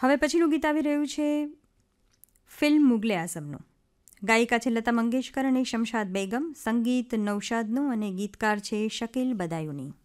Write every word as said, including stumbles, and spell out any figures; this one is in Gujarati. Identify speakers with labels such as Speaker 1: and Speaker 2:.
Speaker 1: હવે પછીનું ગીત આવી રહ્યું છે ફિલ્મ મુગલે આઝમનું. ગાયિકા છે લતા મંગેશકર અને શમશાદ બેગમ, સંગીત નૌશાદનું અને ગીતકાર છે શકીલ બદાયુની.